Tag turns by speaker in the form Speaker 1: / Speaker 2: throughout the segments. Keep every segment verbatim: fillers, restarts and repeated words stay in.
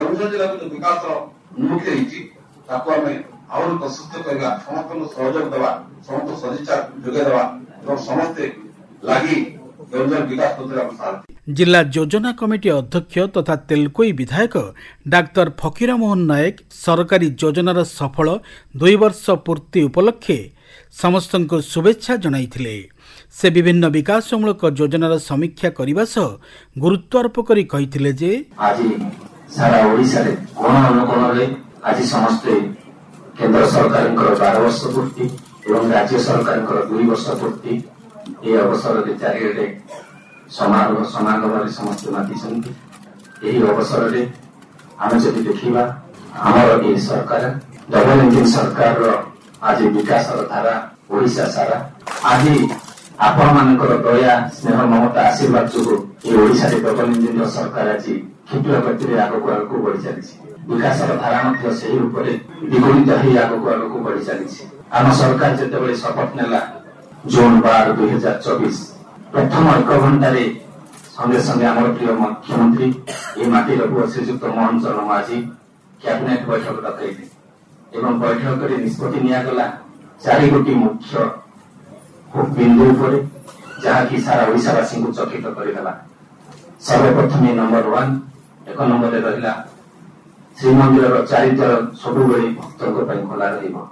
Speaker 1: କେନ୍ଦୁଝର ଜିଲ୍ଲା जो विकास उन्मुखी रही आहुरी प्रस्तुत करवा समस्त सहयोग देवा समस्त सदिच्छा जोगे देवा समस्ते लगी केन्दुझर विकास पत्र
Speaker 2: जिला योजना कमिटी अध्यक्ष तथा तेलकोई विधायक डाक्तर फकीर मोहन नायक सरकारी योजनार सफल दुई वर्ष पूर्ति उपलक्षे समस्त शुभेच्छा जणाइथिले। से विभिन्न विकासमूलक योजनार समीक्षा करने सह गुरुत्वारोप करी कहिथिले जे
Speaker 3: आज सारा ओडिशा रे कोन अनुकोण रे आज समस्त केंद्र सरकार बारह वर्ष पूर्ति एवं राज्य सरकार दुई वर्ष पूर्ति ये अवसर में चारिड़े समारोह समागम समस्त माति यही अवसर में आम जब देखा आमर ये सरकार डबल इंजिन सरकार आज विकास धारा ओडिशा सारा आज आपण मानकर दया स्नेह ममता आशीर्वाद जो ये ओडिशा रे डबल इंजिन सरकार आज क्षिप्र गति में आगक आगक बढ़ी चली विकास धारा रूप में द्विगुणित ही आगक आगक बढ़ी चली आम सरकार जिते शपथ नेला जून बार दुई हजार चौबीस प्रथम एक घंटे संगे संगे आम प्रिय मुख्यमंत्री ये माटीर पुआ श्रीजुक्त मोहन चरण माझी कैबिनेट बैठक डकैले एवं बैठक में निष्पत्ति निगला चार गोटी मुख्य बिंदु पर जहाँकि सारा ओडिशावासी को चकित करदेला। सर्वप्रथम नंबर वन एक नंबर रहा श्रीमंदिर चारिद्वार सब भक्तों खोला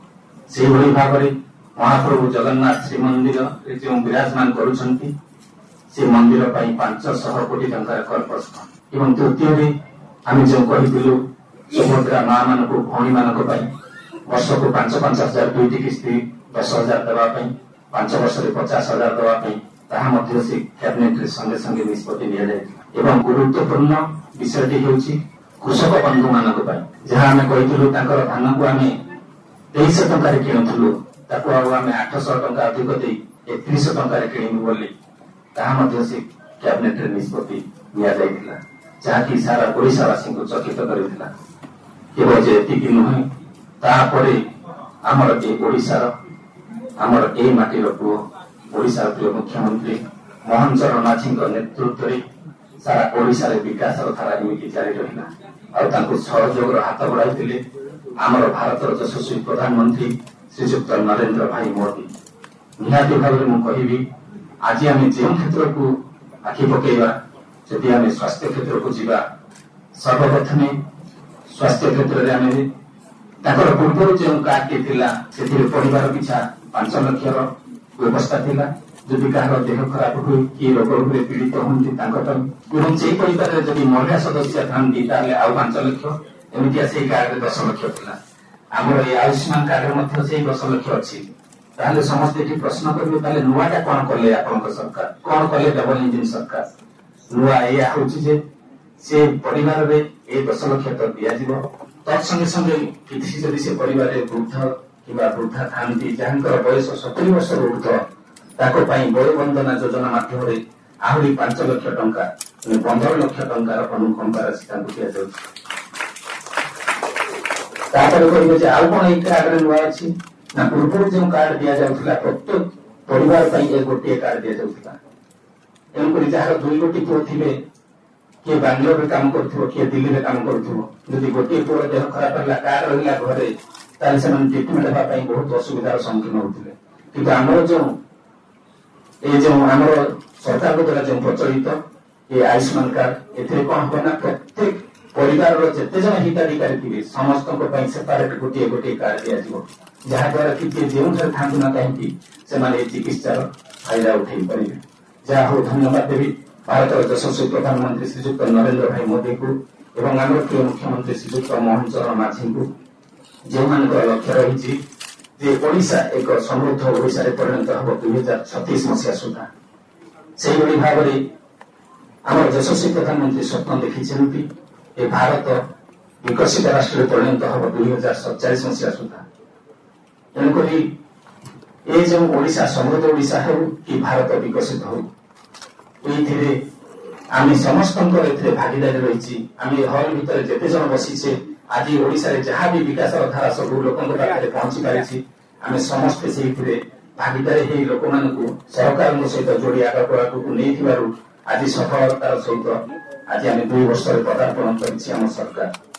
Speaker 3: रही भाव में महाप्रभु जगन्नाथ श्रीमंदिर जो विराजमान करुछंती से मंदिर पांच सौ कोटी टंकार कर प्रश्न एवं तृतीय आम जो कहलु सुभद्रा माँ मान भौणी मान वर्ष को पांच पांच हजार दुईटी किस्ती दस हजार देवाई पांच वर्ष पचास हजार देवाई से कैबिनेट संगे संगे निष्पत्ति नि गुरुत्वपूर्ण विषयटी हूँ कृषक बंधु मान जहाँ आम कहलु धान को आम तेईस टकर किणुलु आम आठश टका अधिक दे एकतीस टकर किणु बोली से कैबिनेट निष्पत्ति निया जहाँकि सारा ओडिशावासी को चकित करथिला। केवल जेतिक नुहे तापर आमर ए ओडिशार आमर ए माटीर पुओ ओडिशार प्रिय मुख्यमंत्री मोहन चरण माझी नेतृत्व में सारा ओडिशा रे विकास धारा एमती जारी रहा और सहयोग हाथ बढ़ाई आमर भारत यशस्वी प्रधानमंत्री श्रीजुक्त नरेंद्र भाई मोदी निहाती भाव में मुझे आज आम जो क्षेत्र को आखि पकईवा जदि आम स्वास्थ्य क्षेत्र को जीवा सर्वप्रथम स्वास्थ्य क्षेत्र में आम पूर्व जो कार्ड से परिवार पिछा पांच लक्ष व्यवस्था थिला जदि कहार देह खराब हुए कि रोग रोग पीड़ित होती से परिवार जब महिला सदस्य था आउ पांच लक्ष एमती से कार्ड दस लक्ष था आमर ये आयुष्मान कार्ड से दस लक्ष अच्छी ताले समस्त ये प्रश्न करेंगे नुआटा कौन कले आपण सरकार कौन कले डबल इंजिन सरकार नुआ या हूँ से परिवार में ये दस लक्ष तो दिज्व तत्संगे संगे किसी जदि से परिवार वृद्ध कि वृद्धा था जहाँ बयस सतुरी वर्ष ऊर्ध्व बय वंदना योजना माध्यम आहरी पांच लक्ष टंका पंद्रह लक्ष टंकार अनुकंपा राशि दि जाए आउ कौन ये कार्ड नुआ अच्छी ना पूर्व जो कार्ड दि जाऊला प्रत्येक परिवार गोटे कार्ड दि जाऊला तेणुक जार दुई गोटी पुओ थे किए बांगलोर में काम कर किए दिल्ली में काम कर गोटे पुओर देह खराब है कार्ड रहा घरे ट्रिटमेंट हाँपाई बहुत असुविधार सम्मुखीन होते कि आमर जो ये जो आम सरकार द्वारा जो प्रचलित ये आयुष्मान कार्ड ए कौन हम प्रत्येक परिवार जिते जन हिताधिकारी थे समस्त सेपारेट गोटे गोटे कार्ड दि जहाद्वारा कि जो था ना कहीं चिकित्सार फायदा उठे पारे जहा हो धन्यवाद देवी भारत यशस्वी प्रधानमंत्री श्रीजुक्त नरेंद्र भाई मोदी को एवं आम प्रिय मुख्यमंत्री श्रीजुक्त मोहन चरण माझी को जो मान लक्ष्य रही ओडिशा एक समृद्ध ओडिशा परिणत हम दुई हजार छत्तीस मसीहा सुधा से भाव में आम यशस्वी प्रधानमंत्री स्वप्न देखी ये भारत विकसित राष्ट्र परिणत हम दुई हजार सतचाश मसीहा सुधा तेणुक ये जो ओडिशा समृद्ध ओडिशा हो कि भारत विकसित हो ये आम समस्त भागीदारी रही आम हल भितर जिते जन बसीचे आज ओडिशा रे जहाँ भी विकास धारा सब लोक पहुंची पारी आम समस्ते से भागीदारी हो लोक मान सरकार सहित जोड़ी आगक नहीं आज सफलतार सहित आज आम दुई वर्ष पदार्पण कर सरकार।